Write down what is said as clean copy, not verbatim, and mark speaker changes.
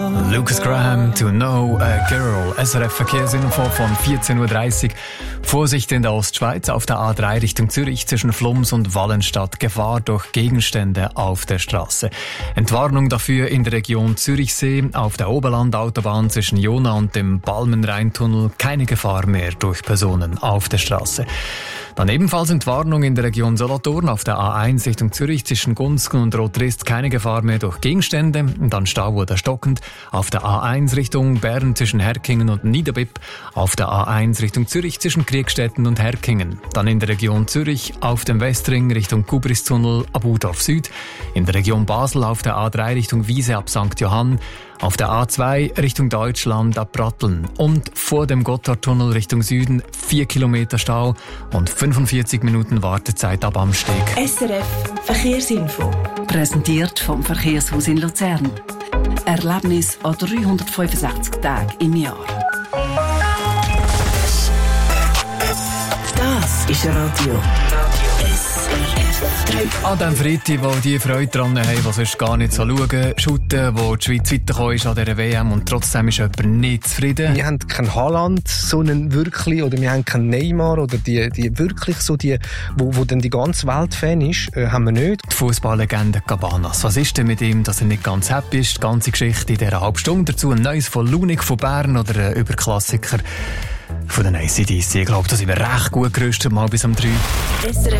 Speaker 1: Lucas Graham, To Know a Girl. SRF Verkehrsinfo von 14.30 Uhr. Vorsicht in der Ostschweiz auf der A3 Richtung Zürich zwischen Flums und Wallenstadt. Gefahr durch Gegenstände auf der Straße. Entwarnung dafür in der Region Zürichsee. Auf der Oberlandautobahn zwischen Jona und dem Balmenrheintunnel keine Gefahr mehr durch Personen auf der Straße. Dann ebenfalls Entwarnung in der Region Solothurn auf der A1 Richtung Zürich zwischen Gunzgen und Rotrist keine Gefahr mehr durch Gegenstände. Und dann Stau oder stockend auf der A1 Richtung Bern zwischen Herkingen und Niederbipp, auf der A1 Richtung Zürich zwischen Kriegstetten und Herkingen. Dann in der Region Zürich auf dem Westring Richtung Kubristunnel ab Urdorf Süd, in der Region Basel auf der A3 Richtung Wiese ab St. Johann, auf der A2 Richtung Deutschland ab Pratteln und vor dem Gotthardtunnel Richtung Süden 4 Kilometer Stau und 45 Minuten Wartezeit ab Amsteg.
Speaker 2: SRF Verkehrsinfo. Präsentiert vom Verkehrshaus in Luzern. Erlebnis an 365 Tagen im Jahr. Das ist Radio SRF 3.
Speaker 1: An dem Freitag, wo die Freude dran haben, die sonst gar nicht so schauen, shooten, wo die Schweiz weitergekommen ist an dieser WM und trotzdem ist jemand nicht zufrieden.
Speaker 3: Wir haben keinen Haaland, so einen wirklich, oder wir haben keinen Neymar, oder die wirklich so die, wo dann die ganze Welt Fan ist, haben wir nicht.
Speaker 1: Die Fußballlegende Cabanas. Was ist denn mit ihm, dass er nicht ganz happy ist? Die ganze Geschichte in dieser halben Stunde. Dazu ein Neues von Lunik von Bern oder ein Überklassiker von den AC/DC. Ich glaube, da sind wir recht gut gerüstet, mal bis um 3.
Speaker 2: SRF